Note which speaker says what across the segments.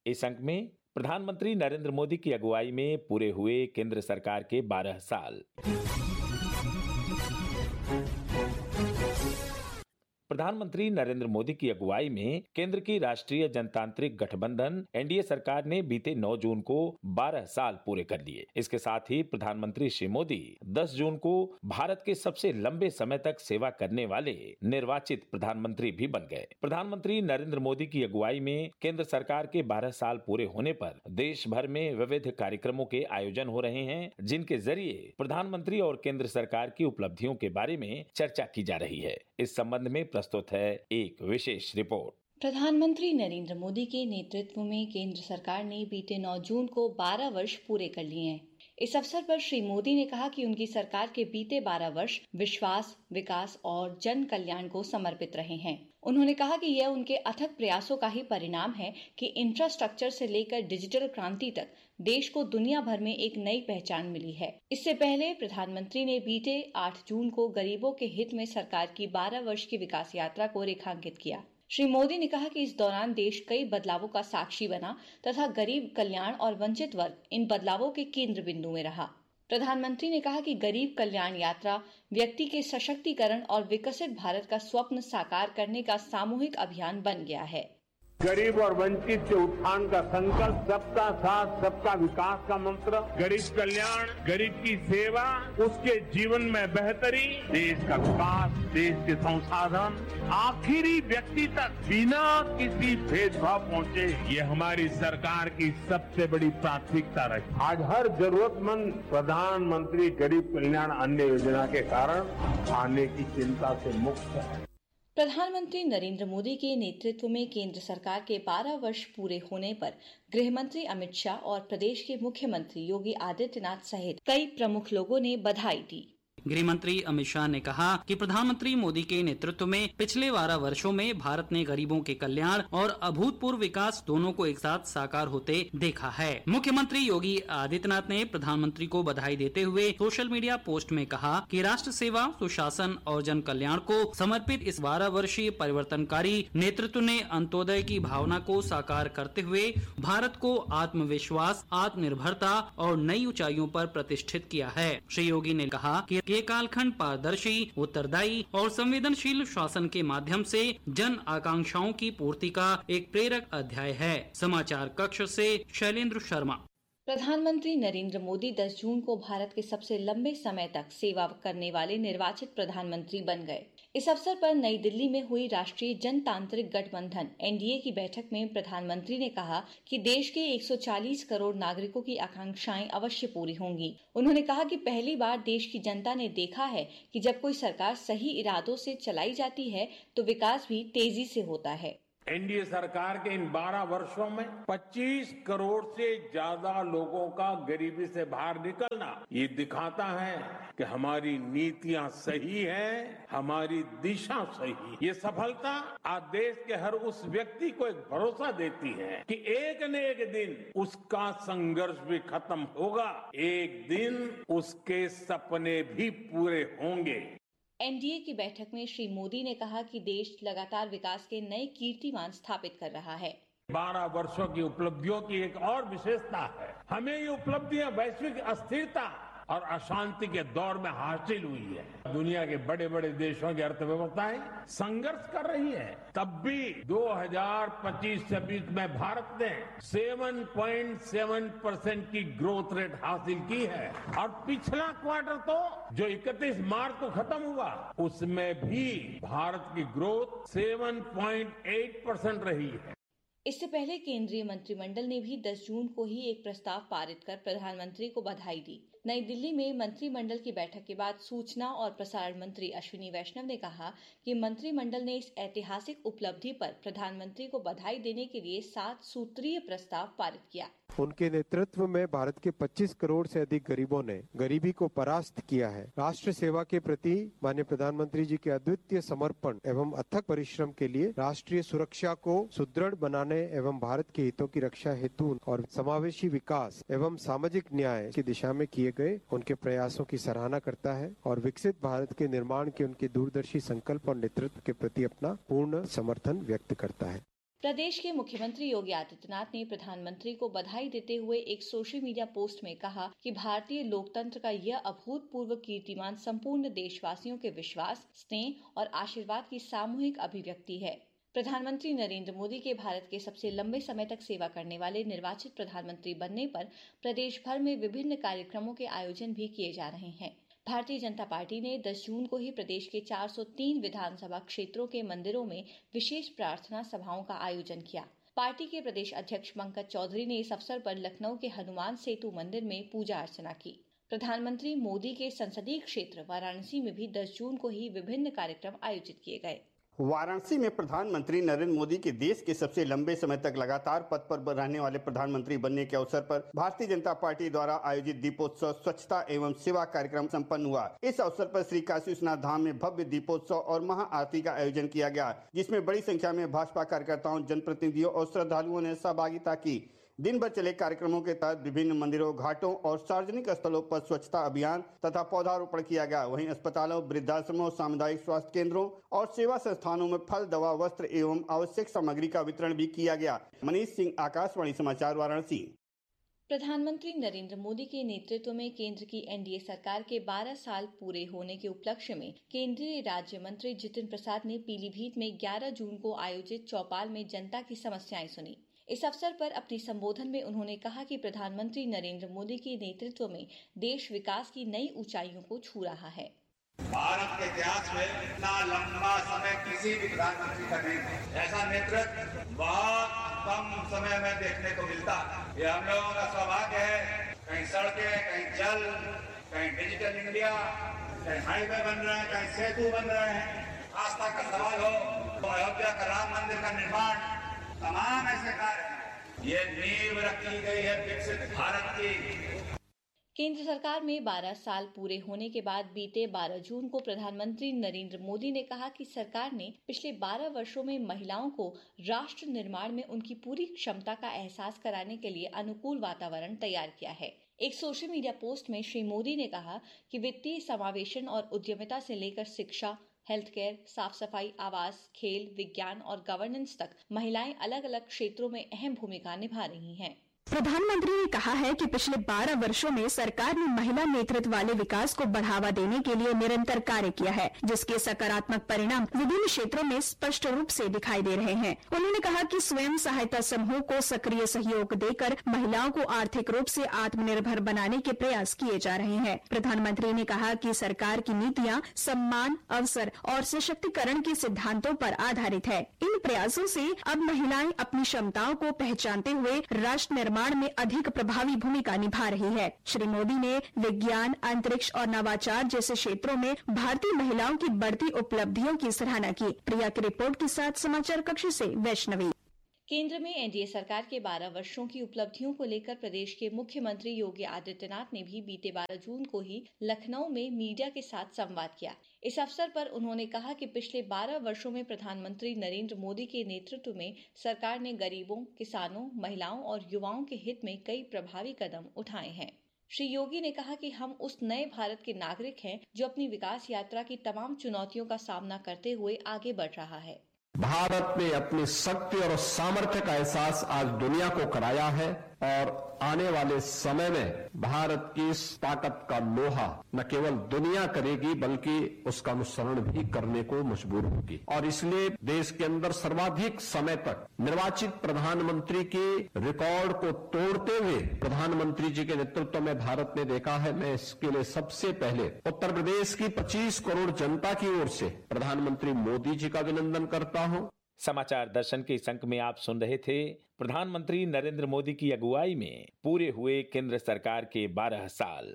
Speaker 1: इस अंक में प्रधानमंत्री नरेंद्र मोदी की अगुवाई में पूरे हुए केंद्र सरकार के 12 साल। प्रधानमंत्री नरेंद्र मोदी की अगुवाई में केंद्र की राष्ट्रीय जनतांत्रिक गठबंधन एनडीए सरकार ने बीते 9 जून को 12 साल पूरे कर लिए। इसके साथ ही प्रधानमंत्री श्री मोदी 10 जून को भारत के सबसे लंबे समय तक सेवा करने वाले निर्वाचित प्रधानमंत्री भी बन गए। प्रधानमंत्री नरेंद्र मोदी की अगुवाई में केंद्र सरकार के 12 साल पूरे होने पर देश भर में विविध कार्यक्रमों के आयोजन हो रहे हैं, जिनके जरिए प्रधानमंत्री और केंद्र सरकार की उपलब्धियों के बारे में चर्चा की जा रही है। इस संबंध में प्रस्तुत है एक विशेष रिपोर्ट।
Speaker 2: प्रधानमंत्री नरेंद्र मोदी के नेतृत्व में केंद्र सरकार ने बीते 9 जून को 12 वर्ष पूरे कर लिए हैं। इस अवसर पर श्री मोदी ने कहा कि उनकी सरकार के बीते 12 वर्ष विश्वास, विकास और जन कल्याण को समर्पित रहे हैं। उन्होंने कहा कि यह उनके अथक प्रयासों का ही परिणाम है कि इंफ्रास्ट्रक्चर से लेकर डिजिटल क्रांति तक देश को दुनिया भर में एक नई पहचान मिली है। इससे पहले प्रधानमंत्री ने बीते 8 जून को गरीबों के हित में सरकार की 12 वर्ष की विकास यात्रा को रेखांकित किया। श्री मोदी ने कहा कि इस दौरान देश कई बदलावों का साक्षी बना तथा गरीब कल्याण और वंचित वर्ग इन बदलावों के केंद्र बिंदु में रहा। प्रधानमंत्री ने कहा कि गरीब कल्याण यात्रा व्यक्ति के सशक्तिकरण और विकसित भारत का स्वप्न साकार करने का सामूहिक अभियान बन गया है।
Speaker 3: गरीब और वंचित से उत्थान का संकल्प, सबका साथ सबका विकास का मंत्र, गरीब कल्याण, गरीब की सेवा, उसके जीवन में बेहतरी, देश का विकास, देश के संसाधन आखिरी व्यक्ति तक बिना किसी भेदभाव पहुंचे, ये हमारी सरकार की सबसे बड़ी प्राथमिकता रही। आज हर जरूरतमंद प्रधानमंत्री गरीब कल्याण अन्न योजना के कारण खाने की चिंता से मुक्त है।
Speaker 2: प्रधानमंत्री नरेंद्र मोदी के नेतृत्व में केंद्र सरकार के 12 वर्ष पूरे होने पर गृह मंत्री अमित शाह और प्रदेश के मुख्यमंत्री योगी आदित्यनाथ सहित कई प्रमुख लोगों ने बधाई दी।
Speaker 4: गृह मंत्री अमित शाह ने कहा कि प्रधानमंत्री मोदी के नेतृत्व में पिछले 12 वर्षों में भारत ने गरीबों के कल्याण और अभूतपूर्व विकास दोनों को एक साथ साकार होते देखा है। मुख्यमंत्री योगी आदित्यनाथ ने प्रधानमंत्री को बधाई देते हुए सोशल मीडिया पोस्ट में कहा कि राष्ट्र सेवा, सुशासन और जन कल्याण को समर्पित इस 12 वर्षीय परिवर्तनकारी नेतृत्व ने अंत्योदय की भावना को साकार करते हुए भारत को आत्मविश्वास, आत्मनिर्भरता और नई ऊंचाइयों पर प्रतिष्ठित किया है। श्री योगी ने कहा कि ये कालखंड पारदर्शी, उत्तरदायी और संवेदनशील शासन के माध्यम से जन आकांक्षाओं की पूर्ति का एक प्रेरक अध्याय है। समाचार कक्ष से शैलेंद्र शर्मा।
Speaker 2: प्रधानमंत्री नरेंद्र मोदी 10 जून को भारत के सबसे लंबे समय तक सेवा करने वाले निर्वाचित प्रधानमंत्री बन गए। इस अवसर पर नई दिल्ली में हुई राष्ट्रीय जनतांत्रिक गठबंधन एनडीए की बैठक में प्रधानमंत्री ने कहा कि देश के 140 करोड़ नागरिकों की आकांक्षाएं अवश्य पूरी होंगी। उन्होंने कहा कि पहली बार देश की जनता ने देखा है कि जब कोई सरकार सही इरादों से चलाई जाती है तो विकास भी तेजी से होता है।
Speaker 3: एनडीए सरकार के इन 12 वर्षों में 25 करोड़ से ज्यादा लोगों का गरीबी से बाहर निकलना ये दिखाता है कि हमारी नीतियां सही हैं, हमारी दिशा सही है। ये सफलता आज देश के हर उस व्यक्ति को एक भरोसा देती है कि एक न एक दिन उसका संघर्ष भी खत्म होगा, एक दिन उसके सपने भी पूरे होंगे।
Speaker 2: एनडीए की बैठक में श्री मोदी ने कहा कि देश लगातार विकास के नए कीर्तिमान स्थापित कर रहा है।
Speaker 3: 12 वर्षों की उपलब्धियों की एक और विशेषता है, हमें ये उपलब्धियां वैश्विक अस्थिरता और अशांति के दौर में हासिल हुई है। दुनिया के बड़े बड़े देशों की अर्थव्यवस्थाएं संघर्ष कर रही है, तब भी 2025-26 में भारत ने 7.7% की ग्रोथ रेट हासिल की है और पिछला क्वार्टर तो जो 31 मार्च को खत्म हुआ उसमें भी भारत की ग्रोथ 7.8% रही है।
Speaker 2: इससे पहले केंद्रीय मंत्रिमंडल ने भी 10 जून को ही एक प्रस्ताव पारित कर प्रधानमंत्री को बधाई दी। नई दिल्ली में मंत्रिमंडल की बैठक के बाद सूचना और प्रसारण मंत्री अश्विनी वैष्णव ने कहा कि मंत्रिमंडल ने इस ऐतिहासिक उपलब्धि पर प्रधानमंत्री को बधाई देने के लिए 7 सूत्रीय प्रस्ताव पारित किया।
Speaker 5: उनके नेतृत्व में भारत के 25 करोड़ से अधिक गरीबों ने गरीबी को परास्त किया है। राष्ट्र सेवा के प्रति माननीय प्रधानमंत्री जी के अद्वितीय समर्पण एवं अथक परिश्रम के लिए राष्ट्रीय सुरक्षा को सुदृढ़ बनाने एवं भारत के हितों की रक्षा हेतु और समावेशी विकास एवं सामाजिक न्याय की दिशा में किए गए उनके प्रयासों की सराहना करता है और विकसित भारत के निर्माण के उनके दूरदर्शी संकल्प और नेतृत्व के प्रति अपना पूर्ण समर्थन व्यक्त करता है।
Speaker 2: प्रदेश के मुख्यमंत्री योगी आदित्यनाथ ने प्रधानमंत्री को बधाई देते हुए एक सोशल मीडिया पोस्ट में कहा कि भारतीय लोकतंत्र का यह अभूतपूर्व कीर्तिमान संपूर्ण देशवासियों के विश्वास, स्नेह और आशीर्वाद की सामूहिक अभिव्यक्ति है। प्रधानमंत्री नरेंद्र मोदी के भारत के सबसे लंबे समय तक सेवा करने वाले निर्वाचित प्रधानमंत्री बनने पर प्रदेश भर में विभिन्न कार्यक्रमों के आयोजन भी किए जा रहे हैं। भारतीय जनता पार्टी ने 10 जून को ही प्रदेश के 403 विधानसभा क्षेत्रों के मंदिरों में विशेष प्रार्थना सभाओं का आयोजन किया। पार्टी के प्रदेश अध्यक्ष पंकज चौधरी ने इस अवसर पर लखनऊ के हनुमान सेतु मंदिर में पूजा अर्चना की। प्रधानमंत्री मोदी के संसदीय क्षेत्र वाराणसी में भी 10 जून को ही विभिन्न कार्यक्रम आयोजित किए गए।
Speaker 6: वाराणसी में प्रधानमंत्री नरेंद्र मोदी के देश के सबसे लंबे समय तक लगातार पद पर रहने वाले प्रधानमंत्री बनने के अवसर पर भारतीय जनता पार्टी द्वारा आयोजित दीपोत्सव स्वच्छता एवं सेवा कार्यक्रम संपन्न हुआ। इस अवसर पर श्री काशी विश्वनाथ धाम में भव्य दीपोत्सव और महाआरती का आयोजन किया गया, जिसमें बड़ी संख्या में भाजपा कार्यकर्ताओं, जनप्रतिनिधियों और श्रद्धालुओं ने सहभागिता की। दिन भर चले कार्यक्रमों के तहत विभिन्न मंदिरों, घाटों और सार्वजनिक स्थलों पर स्वच्छता अभियान तथा पौधारोपण किया गया। वहीं अस्पतालों, वृद्धाश्रमों, सामुदायिक स्वास्थ्य केंद्रों और सेवा संस्थानों में फल, दवा, वस्त्र एवं आवश्यक सामग्री का वितरण भी किया गया। मनीष सिंह, आकाशवाणी समाचार, वाराणसी।
Speaker 2: प्रधानमंत्री नरेंद्र मोदी के नेतृत्व में केंद्र की एनडीए सरकार के 12 साल पूरे होने के उपलक्ष्य में केंद्रीय राज्य मंत्री जितिन प्रसाद ने पीलीभीत में 11 जून को आयोजित चौपाल में जनता की समस्याएं सुनी। इस अवसर पर अपने संबोधन में उन्होंने कहा कि प्रधानमंत्री नरेंद्र मोदी के नेतृत्व में देश विकास की नई ऊंचाइयों को छू रहा है।
Speaker 7: भारत के इतिहास में इतना लंबा समय किसी भी प्रधानमंत्री का नहीं था। ऐसा नेतृत्व बहुत कम समय में देखने को मिलता है। ये हम लोगों का सौभाग्य है। कहीं सड़कें, कहीं जल, कहीं डिजिटल इंडिया, कहीं हाईवे बन रहे हैं, कहीं सेतु बन रहे हैं। आस्था का सवाल हो तो अयोध्या का राम मंदिर का निर्माण, तमाम ऐसे कार्य, ये नींव रखी गई है विकसित भारत की।
Speaker 2: केंद्र सरकार में 12 साल पूरे होने के बाद बीते 12 जून को प्रधानमंत्री नरेंद्र मोदी ने कहा कि सरकार ने पिछले 12 वर्षों में महिलाओं को राष्ट्र निर्माण में उनकी पूरी क्षमता का एहसास कराने के लिए अनुकूल वातावरण तैयार किया है। एक सोशल मीडिया पोस्ट में श्री मोदी ने कहा कि वित्तीय समावेशन और उद्यमिता से लेकर शिक्षा, हेल्थ केयर, साफ सफाई, आवास, खेल, विज्ञान और गवर्नेंस तक महिलाएं अलग अलग क्षेत्रों में अहम भूमिका निभा रही हैं।
Speaker 8: प्रधानमंत्री ने कहा है कि पिछले 12 वर्षों में सरकार ने महिला नेतृत्व वाले विकास को बढ़ावा देने के लिए निरंतर कार्य किया है, जिसके सकारात्मक परिणाम विभिन्न क्षेत्रों में स्पष्ट रूप से दिखाई दे रहे हैं। उन्होंने कहा कि स्वयं सहायता समूह को सक्रिय सहयोग देकर महिलाओं को आर्थिक रूप से आत्मनिर्भर बनाने के प्रयास किए जा रहे हैं। प्रधानमंत्री ने कहा कि सरकार की नीतियाँ सम्मान, अवसर और सशक्तिकरण के सिद्धांतों पर आधारित है। इन प्रयासों से अब महिलाएं अपनी क्षमताओं को पहचानते हुए राष्ट्र निर्माण में अधिक प्रभावी भूमिका निभा रही है। श्री मोदी ने विज्ञान, अंतरिक्ष और नवाचार जैसे क्षेत्रों में भारतीय महिलाओं की बढ़ती उपलब्धियों की सराहना की। प्रिया की रिपोर्ट के साथ समाचार कक्ष से वैष्णवी।
Speaker 2: केंद्र में एनडीए सरकार के 12 वर्षों की उपलब्धियों को लेकर प्रदेश के मुख्यमंत्री योगी आदित्यनाथ ने भी बीते 12 जून को ही लखनऊ में मीडिया के साथ संवाद किया। इस अवसर पर उन्होंने कहा कि पिछले 12 वर्षों में प्रधानमंत्री नरेंद्र मोदी के नेतृत्व में सरकार ने गरीबों, किसानों, महिलाओं और युवाओं के हित में कई प्रभावी कदम उठाए हैं। श्री योगी ने कहा कि हम उस नए भारत के नागरिक हैं जो अपनी विकास यात्रा की तमाम चुनौतियों का सामना करते हुए आगे बढ़ रहा है।
Speaker 9: भारत ने अपनी शक्ति और सामर्थ्य का एहसास आज दुनिया को कराया है और आने वाले समय में भारत की इस ताकत का लोहा न केवल दुनिया करेगी बल्कि उसका अनुसरण भी करने को मजबूर होगी। और इसलिए देश के अंदर सर्वाधिक समय तक निर्वाचित प्रधानमंत्री के रिकॉर्ड को तोड़ते हुए प्रधानमंत्री जी के नेतृत्व में भारत ने देखा है। मैं इसके लिए सबसे पहले उत्तर प्रदेश की 25 करोड़ जनता की ओर से प्रधानमंत्री मोदी जी का अभिनंदन करता हूं।
Speaker 1: समाचार दर्शन के इस अंक में आप सुन रहे थे प्रधानमंत्री नरेंद्र मोदी की अगुवाई में पूरे हुए केंद्र सरकार के 12 साल।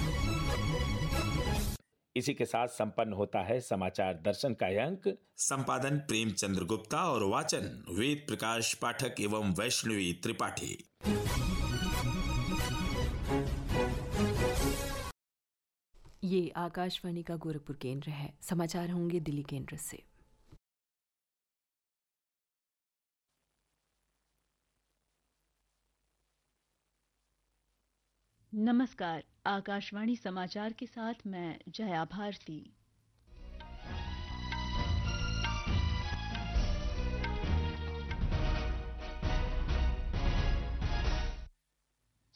Speaker 1: इसी के साथ संपन्न होता है समाचार दर्शन का यह अंक।
Speaker 10: संपादन प्रेमचंद्र गुप्ता और वाचन वेद प्रकाश पाठक एवं वैष्णवी त्रिपाठी।
Speaker 11: ये आकाशवाणी का गोरखपुर केंद्र है। समाचार होंगे दिल्ली केंद्र से।
Speaker 12: नमस्कार, आकाशवाणी समाचार के साथ मैं जया भारती।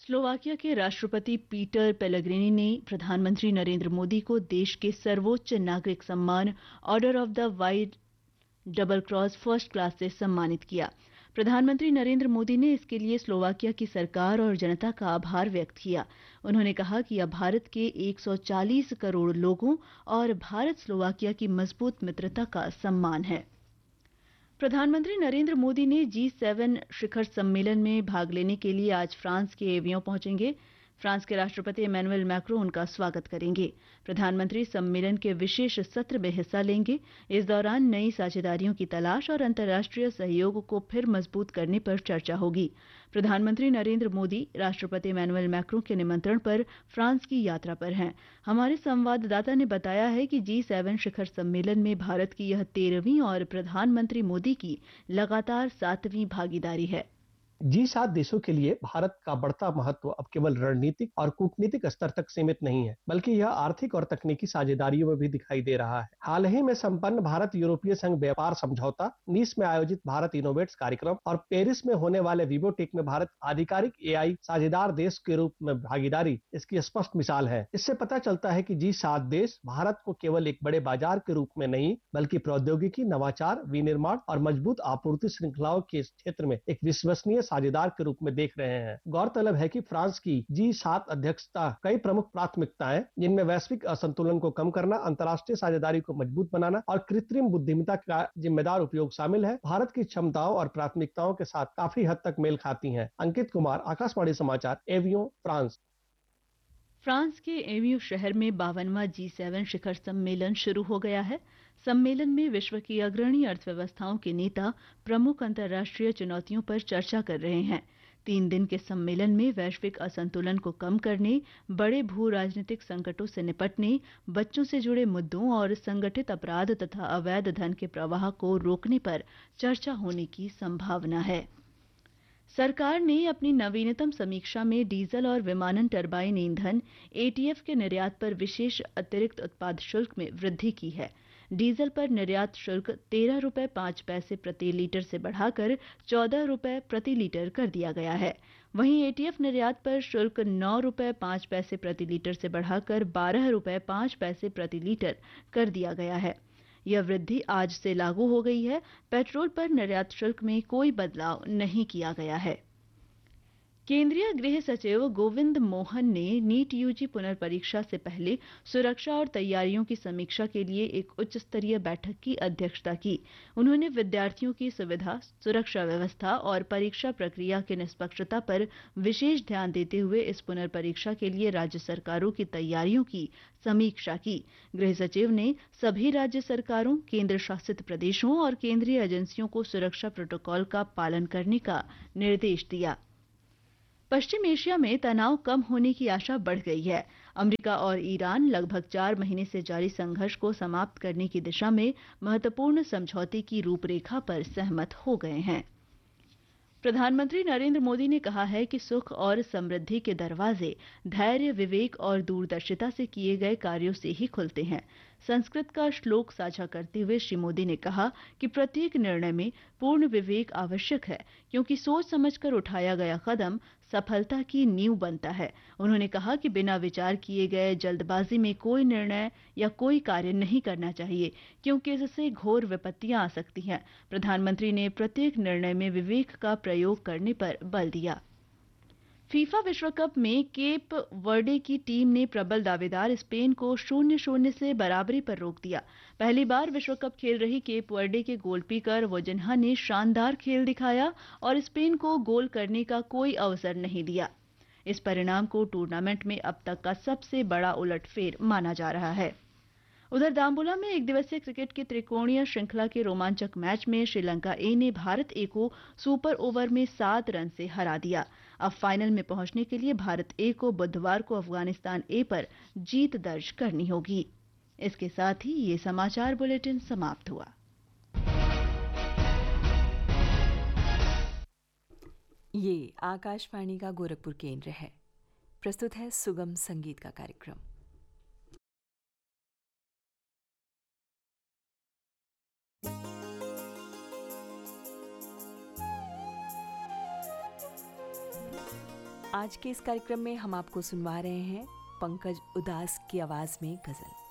Speaker 12: स्लोवाकिया के राष्ट्रपति पीटर पेलेग्रिनी ने प्रधानमंत्री नरेंद्र मोदी को देश के सर्वोच्च नागरिक सम्मान order of the white double cross first class से सम्मानित किया। प्रधानमंत्री नरेंद्र मोदी ने इसके लिए स्लोवाकिया की सरकार और जनता का आभार व्यक्त किया। उन्होंने कहा कि यह भारत के 140 करोड़ लोगों और भारत स्लोवाकिया की मजबूत मित्रता का सम्मान है। प्रधानमंत्री नरेंद्र मोदी ने G7 शिखर सम्मेलन में भाग लेने के लिए आज फ्रांस के एवियों पहुंचेंगे। फ्रांस के राष्ट्रपति इमैनुअल मैक्रों उनका स्वागत करेंगे। प्रधानमंत्री सम्मेलन के विशेष सत्र में हिस्सा लेंगे। इस दौरान नई साझेदारियों की तलाश और अंतर्राष्ट्रीय सहयोग को फिर मजबूत करने पर चर्चा होगी। प्रधानमंत्री नरेंद्र मोदी राष्ट्रपति इमैनुअल मैक्रों के निमंत्रण पर फ्रांस की यात्रा पर हैं। हमारे संवाददाता ने बताया है कि G7 शिखर सम्मेलन में भारत की यह 13वीं और प्रधानमंत्री मोदी की लगातार 7वीं भागीदारी है।
Speaker 13: G7 देशों के लिए भारत का बढ़ता महत्व अब केवल रणनीतिक और कूटनीतिक स्तर तक सीमित नहीं है, बल्कि यह आर्थिक और तकनीकी साझेदारियों में भी दिखाई दे रहा है। हाल ही में संपन्न भारत यूरोपीय संघ व्यापार समझौता, नीस में आयोजित भारत इनोवेट्स कार्यक्रम और पेरिस में होने वाले विवोटेक में भारत आधिकारिक AI साझेदार देश के रूप में भागीदारी इसकी स्पष्ट मिसाल है। इससे पता चलता है कि G7 देश भारत को केवल एक बड़े बाजार के रूप में नहीं, बल्कि प्रौद्योगिकी, नवाचार, विनिर्माण और मजबूत आपूर्ति श्रृंखलाओं के क्षेत्र में एक विश्वसनीय साझेदार के रूप में देख रहे हैं। गौरतलब है कि फ्रांस की G7 अध्यक्षता कई प्रमुख प्राथमिकताएं, जिनमें वैश्विक असंतुलन को कम करना, अंतर्राष्ट्रीय साझेदारी को मजबूत बनाना और कृत्रिम बुद्धिमत्ता का जिम्मेदार उपयोग शामिल है, भारत की क्षमताओं और प्राथमिकताओं के साथ काफी हद तक मेल खाती हैं। अंकित कुमार, आकाशवाणी समाचार, एवियों, फ्रांस।
Speaker 12: फ्रांस के एवियों शहर में 52वां G7 शिखर सम्मेलन शुरू हो गया है। सम्मेलन में विश्व की अग्रणी अर्थव्यवस्थाओं के नेता प्रमुख अंतर्राष्ट्रीय चुनौतियों पर चर्चा कर रहे हैं। 3 दिन के सम्मेलन में वैश्विक असंतुलन को कम करने, बड़े भू राजनीतिक संकटों से निपटने, बच्चों से जुड़े मुद्दों और संगठित अपराध तथा अवैध धन के प्रवाह को रोकने पर चर्चा होने की संभावना है। सरकार ने अपनी नवीनतम समीक्षा में डीजल और विमानन टरबाइन ईंधन ATF के निर्यात पर विशेष अतिरिक्त उत्पाद शुल्क में वृद्धि की है। डीजल पर निर्यात शुल्क 13 रुपये 5 पैसे प्रति लीटर से बढ़ाकर 14 रुपये प्रति लीटर कर दिया गया है। वहीं ATF निर्यात पर शुल्क 9 रुपये 5 पैसे प्रति लीटर से बढ़ाकर 12 रुपये 5 पैसे प्रति लीटर कर दिया गया है। यह वृद्धि आज से लागू हो गई है। पेट्रोल पर निर्यात शुल्क में कोई बदलाव नहीं किया गया है। केंद्रीय गृह सचिव गोविंद मोहन ने नीट UG पुनर्परीक्षा से पहले सुरक्षा और तैयारियों की समीक्षा के लिए एक उच्च स्तरीय बैठक की अध्यक्षता की। उन्होंने विद्यार्थियों की सुविधा, सुरक्षा व्यवस्था और परीक्षा प्रक्रिया की निष्पक्षता पर विशेष ध्यान देते हुए इस पुनर्परीक्षा के लिए राज्य सरकारों की तैयारियों की समीक्षा की। गृह सचिव ने सभी राज्य सरकारों, केंद्र शासित प्रदेशों और केंद्रीय एजेंसियों को सुरक्षा प्रोटोकॉल का पालन करने का निर्देश दिया। पश्चिम एशिया में तनाव कम होने की आशा बढ़ गई है। अमेरिका और ईरान लगभग 4 महीने से जारी संघर्ष को समाप्त करने की दिशा में महत्वपूर्ण समझौते की रूपरेखा पर सहमत हो गए हैं। प्रधानमंत्री नरेंद्र मोदी ने कहा है कि सुख और समृद्धि के दरवाजे धैर्य, विवेक और दूरदर्शिता से किए गए कार्यों से ही खुलते हैं। संस्कृत का श्लोक साझा करते हुए श्री मोदी ने कहा कि प्रत्येक निर्णय में पूर्ण विवेक आवश्यक है, क्योंकि सोच समझकर उठाया गया कदम सफलता की नींव बनता है। उन्होंने कहा कि बिना विचार किए गए जल्दबाजी में कोई निर्णय या कोई कार्य नहीं करना चाहिए, क्योंकि इससे घोर विपत्तियां आ सकती हैं। प्रधानमंत्री ने प्रत्येक निर्णय में विवेक का प्रयोग करने पर बल दिया। फीफा विश्व कप में केप वर्डे की टीम ने प्रबल दावेदार स्पेन को 0-0 से बराबरी पर रोक दिया। पहली बार विश्व कप खेल रही केप वर्डे के गोलकीपर वोजिन्हा ने शानदार खेल दिखाया और स्पेन को गोल करने का कोई अवसर नहीं दिया। इस परिणाम को टूर्नामेंट में अब तक का सबसे बड़ा उलटफेर माना जा रहा है। उधर दाम्बुला में एक दिवसीय क्रिकेट की त्रिकोणीय श्रृंखला के रोमांचक मैच में श्रीलंका ए ने भारत ए को सुपर ओवर में 7 रन से हरा दिया। अब फाइनल में पहुंचने के लिए भारत ए को बुधवार को अफगानिस्तान ए पर जीत दर्ज करनी होगी। इसके साथ ही ये समाचार बुलेटिन समाप्त हुआ।
Speaker 11: ये आकाशवाणी का गोरखपुर केंद्र है। प्रस्तुत है सुगम संगीत का कार्यक्रम। आज के इस कार्यक्रम में हम आपको सुनवा रहे हैं पंकज उदास की आवाज में गजल।